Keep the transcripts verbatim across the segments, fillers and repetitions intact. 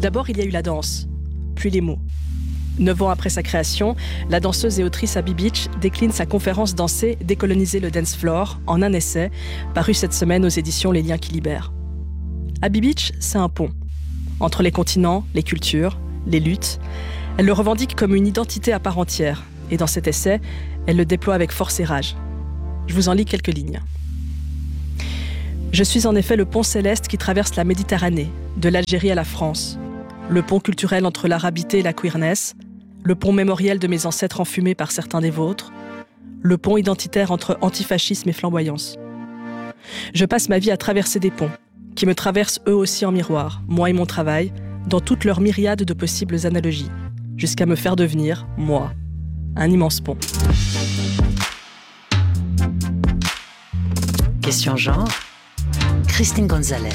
D'abord, il y a eu la danse, puis les mots. Neuf ans après sa création, la danseuse et autrice Abby Beach décline sa conférence dansée « Décoloniser le dance floor » en un essai, paru cette semaine aux éditions Les Liens qui libèrent. Abby Beach, c'est un pont. Entre les continents, les cultures, les luttes, elle le revendique comme une identité à part entière. Et dans cet essai, elle le déploie avec force et rage. Je vous en lis quelques lignes. Je suis en effet le pont céleste qui traverse la Méditerranée, de l'Algérie à la France. Le pont culturel entre l'arabité et la queerness. Le pont mémoriel de mes ancêtres enfumés par certains des vôtres. Le pont identitaire entre antifascisme et flamboyance. Je passe ma vie à traverser des ponts, qui me traversent eux aussi en miroir, moi et mon travail, dans toute leur myriade de possibles analogies, jusqu'à me faire devenir, moi, un immense pont. Question genre, Christine Gonzalez.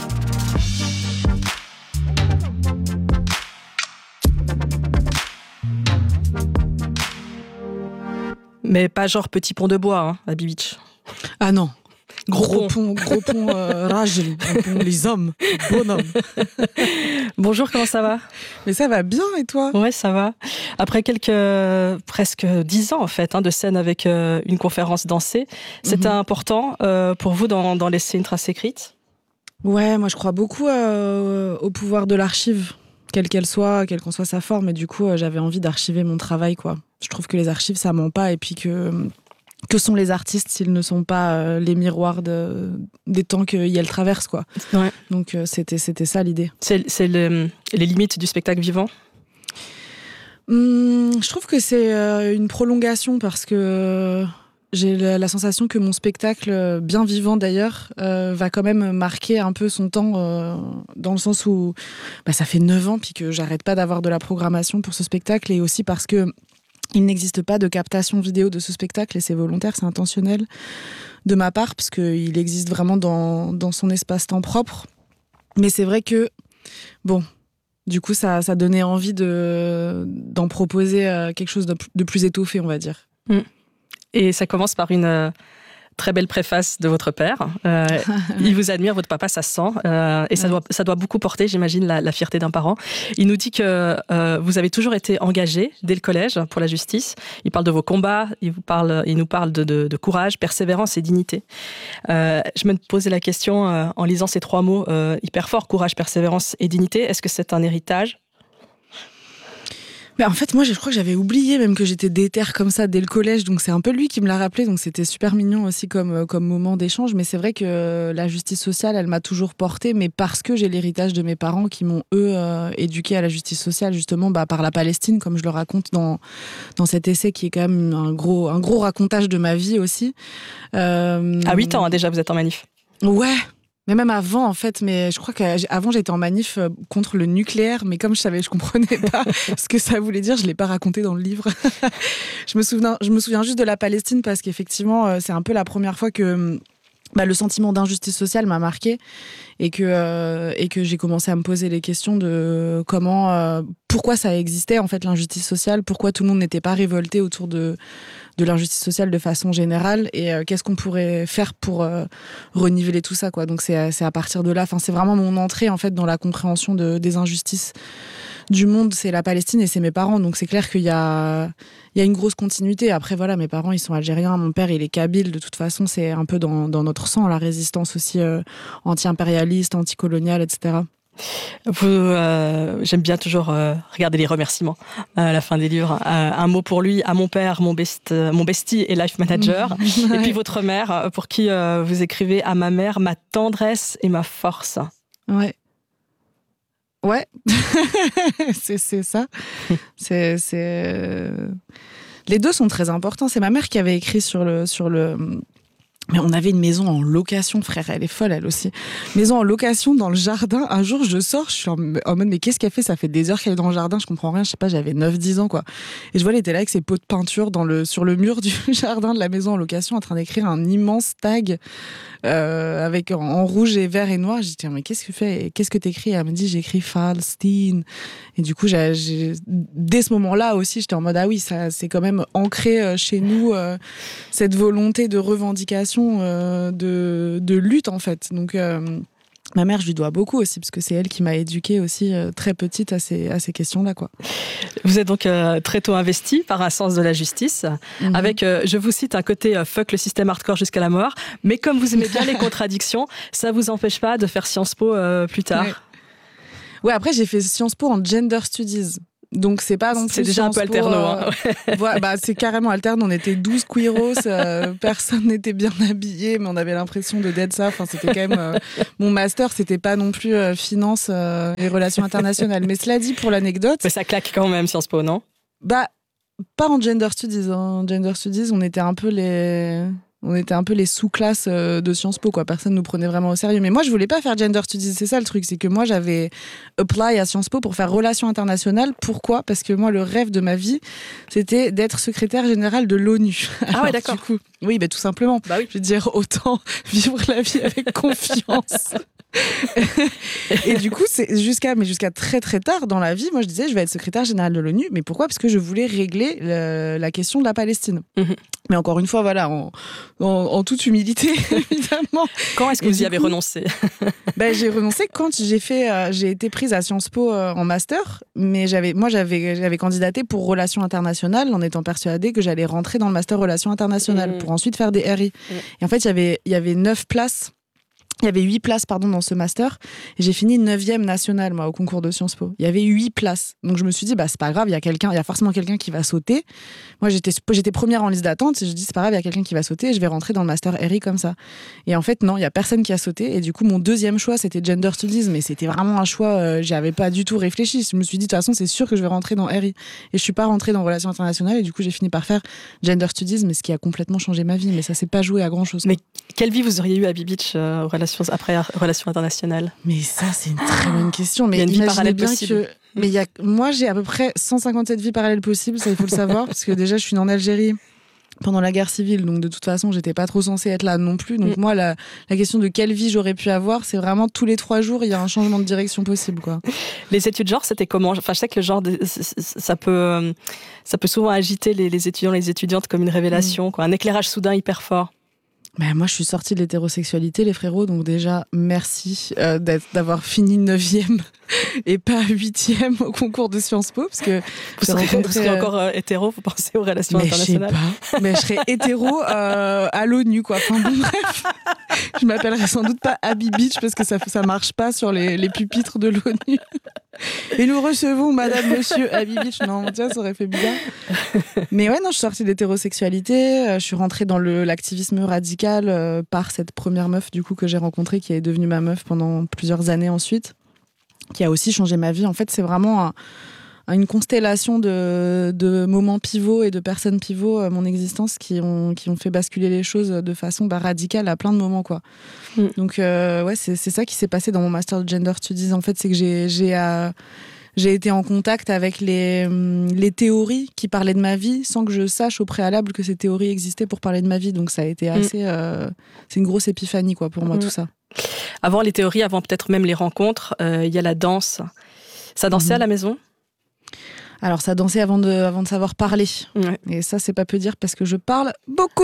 Mais pas genre petit pont de bois, hein, à Abby Beach. Ah non. Gros, gros pont. pont, gros pont euh, ragel, un pont les hommes, bonhomme. Bonjour, comment ça va ? Mais ça va bien, et toi ? Ouais, ça va. Après quelques, euh, presque dix ans en fait, hein, de scène avec euh, une conférence dansée, c'était mm-hmm. important euh, pour vous d'en, d'en laisser une trace écrite ? Ouais, moi je crois beaucoup euh, au pouvoir de l'archive, quelle qu'elle soit, quelle qu'en soit sa forme, et du coup euh, j'avais envie d'archiver mon travail, quoi. Je trouve que les archives ça ment pas, et puis que... Que sont les artistes s'ils ne sont pas euh, les miroirs de, des temps qu'elles traversent, quoi. Ouais. Donc euh, c'était, c'était ça l'idée. C'est, c'est le, les limites du spectacle vivant ? Hum, je trouve que c'est euh, une prolongation parce que euh, j'ai la, la sensation que mon spectacle, bien vivant d'ailleurs, euh, va quand même marquer un peu son temps euh, dans le sens où bah, ça fait neuf ans puis que j'arrête pas d'avoir de la programmation pour ce spectacle, et aussi parce que il n'existe pas de captation vidéo de ce spectacle, et c'est volontaire, c'est intentionnel de ma part, parce qu'il existe vraiment dans, dans son espace-temps propre. Mais c'est vrai que, bon, du coup, ça, ça donnait envie de, d'en proposer quelque chose de, de plus étoffé, on va dire. Mmh. Et ça commence par une euh, très belle préface de votre père. Euh, il vous admire, votre papa, ça se sent. Euh, et ça, ouais. doit, ça doit beaucoup porter, j'imagine, la, la fierté d'un parent. Il nous dit que euh, vous avez toujours été engagé dès le collège pour la justice. Il parle de vos combats, il, vous parle, il nous parle de, de, de courage, persévérance et dignité. Euh, je me posais la question, euh, en lisant ces trois mots euh, hyper forts, courage, persévérance et dignité, est-ce que c'est un héritage ? Mais en fait, moi, je crois que j'avais oublié même que j'étais déterre comme ça dès le collège, donc c'est un peu lui qui me l'a rappelé, donc c'était super mignon aussi comme, comme moment d'échange. Mais c'est vrai que la justice sociale, elle m'a toujours portée, mais parce que j'ai l'héritage de mes parents qui m'ont, eux, euh, éduquée à la justice sociale, justement, bah, par la Palestine, comme je le raconte dans, dans cet essai qui est quand même un gros, un gros racontage de ma vie aussi. Euh... À huit ans, hein, déjà, vous êtes en manif. Ouais. Mais même avant, en fait, mais je crois qu'avant, j'étais en manif contre le nucléaire, mais comme je savais, je comprenais pas ce que ça voulait dire, je l'ai pas raconté dans le livre. je me souviens, je me souviens juste de la Palestine parce qu'effectivement, c'est un peu la première fois que bah, le sentiment d'injustice sociale m'a marquée et que, euh, et que j'ai commencé à me poser les questions de comment, euh, pourquoi ça existait, en fait, l'injustice sociale, pourquoi tout le monde n'était pas révolté autour de, de l'injustice sociale de façon générale, et euh, qu'est-ce qu'on pourrait faire pour euh, reniveler tout ça, quoi. Donc c'est, c'est à partir de là, enfin, c'est vraiment mon entrée, en fait, dans la compréhension de, des injustices du monde, c'est la Palestine et c'est mes parents, donc c'est clair qu'il y a, il y a une grosse continuité. Après voilà, mes parents ils sont algériens, mon père il est kabyle, de toute façon c'est un peu dans, dans notre sang, la résistance aussi euh, anti-impérialiste, anti-coloniale, et cetera. Vous, euh, j'aime bien toujours euh, regarder les remerciements euh, à la fin des livres. Euh, un mot pour lui, à mon père, mon, best, euh, mon bestie et life manager. Ouais. Et puis votre mère, pour qui euh, vous écrivez « À ma mère, ma tendresse et ma force ». Ouais. Ouais, c'est, c'est ça. C'est, c'est... Les deux sont très importants. C'est ma mère qui avait écrit sur le... Sur le... Mais on avait une maison en location, frère, elle est folle, elle aussi. Maison en location dans le jardin. Un jour, je sors, je suis en mode, mais qu'est-ce qu'elle fait ? Ça fait des heures qu'elle est dans le jardin, je comprends rien, je sais pas, j'avais neuf dix ans, quoi. Et je vois, elle était là avec ses pots de peinture dans le, sur le mur du jardin de la maison en location, en train d'écrire un immense tag euh, avec en, en rouge et vert et noir. J'ai dit, mais qu'est-ce que tu fais ? Qu'est-ce que t'écris ? Elle me dit, j'écris Palestine. Et du coup, j'ai, j'ai, dès ce moment-là aussi, j'étais en mode, ah oui, ça, c'est quand même ancré chez nous, euh, cette volonté de revendication, euh, de, de lutte, en fait. Donc, euh, Ma mère, je lui dois beaucoup aussi, parce que c'est elle qui m'a éduquée aussi euh, très petite à ces, à ces questions-là, quoi. Vous êtes donc euh, très tôt investi par un sens de la justice, mm-hmm. avec, euh, je vous cite, un côté euh, fuck le système hardcore jusqu'à la mort, mais comme vous aimez bien les contradictions, ça vous empêche pas de faire Sciences Po euh, plus tard. Ouais. ouais, après j'ai fait Sciences Po en Gender Studies. Donc c'est pas non plus c'est déjà Sciences un peu alterno. Euh, hein. ouais, bah, c'est carrément alterne. On était douze queeros, euh, personne n'était bien habillé, mais on avait l'impression de d'être ça. Enfin, c'était quand même euh, mon master, c'était pas non plus euh, finance euh, et relations internationales. Mais cela dit, pour l'anecdote, mais ça claque quand même Sciences Po, non? Bah pas en Gender Studies. Hein. En Gender Studies, on était un peu les On était un peu les sous-classes de Sciences Po, quoi. Personne nous prenait vraiment au sérieux. Mais moi, je voulais pas faire Gender Studies. C'est ça le truc, c'est que moi, j'avais apply à Sciences Po pour faire relations internationales. Pourquoi ? Parce que moi, le rêve de ma vie, c'était d'être secrétaire générale de l'ONU. Ah Alors, ouais, d'accord. Du coup, oui, bah, tout simplement. Bah oui. Je veux dire, autant vivre la vie avec confiance. Et du coup, c'est jusqu'à, mais jusqu'à très très tard dans la vie, moi je disais je vais être secrétaire générale de l'ONU, mais pourquoi ? Parce que je voulais régler le, la question de la Palestine. Mmh. Mais encore une fois, voilà, en, en, en toute humilité, évidemment. Quand est-ce que Et vous y avez coup, renoncé ? ben, j'ai renoncé quand j'ai fait, euh, j'ai été prise à Sciences Po euh, en master, mais j'avais, moi j'avais, j'avais candidaté pour relations internationales en étant persuadée que j'allais rentrer dans le master relations internationales mmh. pour ensuite faire des R I. Mmh. Et en fait, il y avait, il y avait neuf places. Il y avait huit places pardon, dans ce master et j'ai fini neuvième nationale moi, au concours de Sciences Po. Il y avait huit places. Donc je me suis dit, bah, c'est pas grave, il y a quelqu'un, il y a forcément quelqu'un qui va sauter. Moi, j'étais, j'étais première en liste d'attente et je dis, c'est pas grave, il y a quelqu'un qui va sauter et je vais rentrer dans le master R I comme ça. Et en fait, non, il y a personne qui a sauté. Et du coup, mon deuxième choix, c'était Gender Studies, mais c'était vraiment un choix, euh, j'y avais pas du tout réfléchi. Je me suis dit, de toute façon, c'est sûr que je vais rentrer dans R I. Et je suis pas rentrée dans Relations internationales et du coup, j'ai fini par faire Gender Studies, mais ce qui a complètement changé ma vie. Mais ça s'est pas joué à grand chose. Mais quelle vie vous auriez eu à Beach euh, relations, après Relations internationales ? Mais ça, c'est une très bonne question. Mais il y a une vie parallèle bien possible. Que... Mais il y a... Moi, j'ai à peu près cent cinquante-sept vies parallèles possibles, ça, il faut le savoir, parce que déjà, je suis née en Algérie pendant la guerre civile, donc de toute façon, j'étais pas trop censée être là non plus. Donc mm. moi, la, la question de quelle vie j'aurais pu avoir, c'est vraiment tous les trois jours, il y a un changement de direction possible, quoi. Les études genre, c'était comment ? Enfin, je sais que le genre, de, ça peut, ça peut souvent agiter les, les étudiants, les étudiantes comme une révélation, mm. quoi, un éclairage soudain hyper fort. Ben moi, je suis sortie de l'hétérosexualité, les frérots, donc déjà, merci euh, d'avoir fini neuvième et pas huitième au concours de Sciences Po, parce que vous serez, rencontré... vous serez encore euh, hétéro, vous pensez aux relations mais internationales ? Je sais pas, mais je serais hétéro euh, à l'ONU, quoi. Enfin bon, bref, je m'appellerais sans doute pas Abby Beach, parce que ça, ça marche pas sur les, les pupitres de l'ONU. Et nous recevons Madame, Monsieur Abby Beach. Non, tu vois, ça aurait fait bizarre. Mais ouais, non, je suis sortie de l'hétérosexualité. Euh, je suis rentrée dans le, l'activisme radical euh, par cette première meuf, du coup, que j'ai rencontrée, qui est devenue ma meuf pendant plusieurs années ensuite, qui a aussi changé ma vie. En fait, c'est vraiment un, une constellation de, de moments pivots et de personnes pivots, euh, mon existence, qui ont, qui ont fait basculer les choses de façon bah, radicale à plein de moments, quoi. Mm. Donc, euh, ouais, c'est, c'est ça qui s'est passé dans mon master de Gender Studies. En fait, c'est que j'ai, j'ai, euh, j'ai été en contact avec les, les théories qui parlaient de ma vie sans que je sache au préalable que ces théories existaient pour parler de ma vie. Donc, ça a été assez... Mm. Euh, c'est une grosse épiphanie, quoi, pour moi, mm. tout ça. Avant les théories, avant peut-être même les rencontres, il euh, y a la danse. Ça dansait mm. à la maison ? Alors, ça dansait avant de, avant de savoir parler. Ouais. Et ça, c'est pas peu dire parce que je parle beaucoup.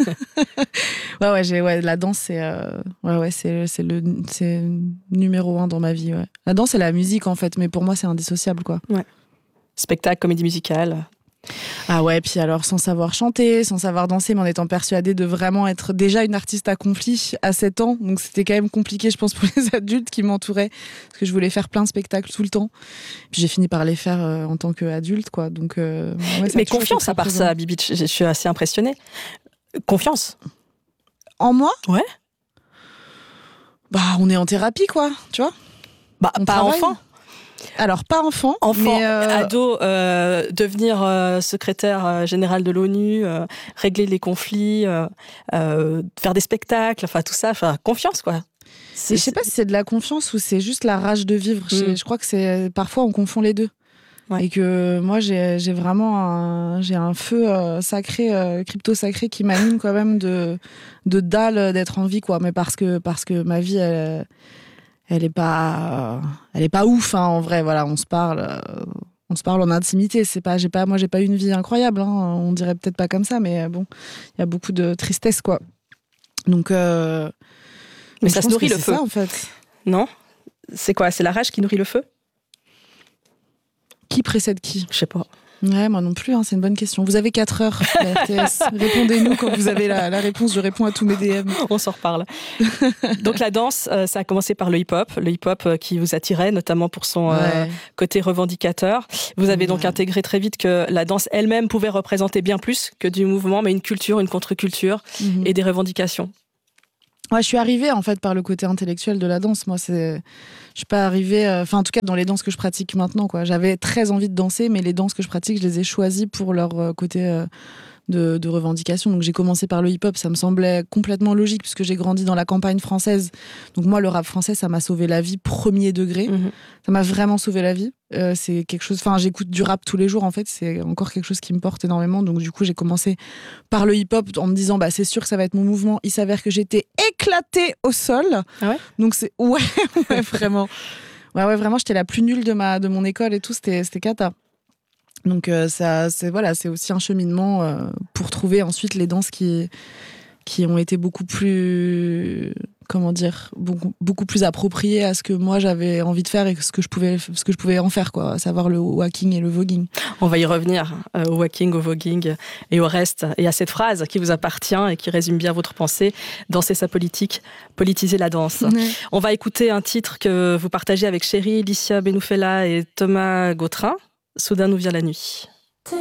ouais, ouais, j'ai, ouais, la danse, c'est, euh, ouais, ouais, c'est, c'est le c'est numéro un dans ma vie. Ouais. La danse et la musique, en fait, mais pour moi, c'est indissociable, quoi. Ouais. Spectacle, comédie musicale. Ah ouais, puis alors sans savoir chanter, sans savoir danser, mais en étant persuadée de vraiment être déjà une artiste accomplie à sept ans. Donc c'était quand même compliqué, je pense, pour les adultes qui m'entouraient, parce que je voulais faire plein de spectacles tout le temps. Puis j'ai fini par les faire euh, en tant qu'adulte, quoi. Donc, euh, ouais, mais confiance à part présent. Ça, Bibi, je suis assez impressionnée. Confiance. En moi ? Ouais. Bah, on est en thérapie, quoi, tu vois. Bah, on pas travaille. Enfant. Alors, pas enfant, enfant mais euh... ado, euh, devenir euh, secrétaire euh, général de l'ONU, euh, régler les conflits, euh, euh, faire des spectacles, enfin tout ça, enfin confiance, quoi. C'est, je sais pas si c'est de la confiance ou c'est juste la rage de vivre. Mm. Je, je crois que c'est parfois on confond les deux. Ouais. Et que moi j'ai, j'ai vraiment un, j'ai un feu euh, sacré, euh, crypto sacré qui m'anime quand même de de dalle d'être en vie, quoi. Mais parce que parce que ma vie elle, elle est pas elle est pas ouf, hein, en vrai. Voilà, on se parle euh, on se parle en intimité. C'est pas j'ai pas moi j'ai pas une vie incroyable, hein, on dirait peut-être pas comme ça, mais bon, il y a beaucoup de tristesse, quoi. Donc euh, mais ça se nourrit le feu ça, en fait. Non ? C'est quoi ? C'est la rage qui nourrit le feu ? Qui précède qui ? Je sais pas. Ouais, moi non plus, hein, c'est une bonne question. Vous avez quatre heures, la R T S. Répondez-nous quand vous avez la, la réponse. Je réponds à tous mes D M. On s'en reparle. Donc la danse, euh, ça a commencé par le hip-hop. Le hip-hop euh, qui vous attirait, notamment pour son euh, Ouais. côté revendicateur. Vous avez donc Ouais. intégré très vite que la danse elle-même pouvait représenter bien plus que du mouvement, mais une culture, une contre-culture Mhm. et des revendications. Ouais, je suis arrivée en fait par le côté intellectuel de la danse. Moi, c'est, je suis pas arrivée, enfin euh, en tout cas dans les danses que je pratique maintenant, quoi. J'avais très envie de danser, mais les danses que je pratique, je les ai choisies pour leur euh, côté euh, de, de revendication. Donc j'ai commencé par le hip-hop, ça me semblait complètement logique puisque j'ai grandi dans la campagne française. Donc moi, le rap français, ça m'a sauvé la vie premier degré. Mmh. Ça m'a vraiment sauvé la vie. Euh, c'est quelque chose. Enfin, j'écoute du rap tous les jours en fait. C'est encore quelque chose qui me porte énormément. Donc du coup, j'ai commencé par le hip-hop en me disant bah c'est sûr que ça va être mon mouvement. Il s'avère que j'étais éclatée au sol. Ah ouais ? Donc c'est ouais, ouais vraiment. Ouais ouais vraiment, j'étais la plus nulle de ma de mon école et tout. C'était c'était cata. Donc euh, ça c'est voilà, c'est aussi un cheminement euh, pour trouver ensuite les danses qui qui ont été beaucoup plus comment dire beaucoup, beaucoup plus appropriées à ce que moi j'avais envie de faire et ce que je pouvais ce que je pouvais en faire quoi, à savoir le walking et le voguing. On va y revenir euh, au walking, au voguing et au reste, et à cette phrase qui vous appartient et qui résume bien votre pensée. Danser sa politique, politiser la danse. Ouais. On va écouter un titre que vous partagez avec Chéri, Licia Benoufela et Thomas Gautrin. Soudain nous vient la nuit.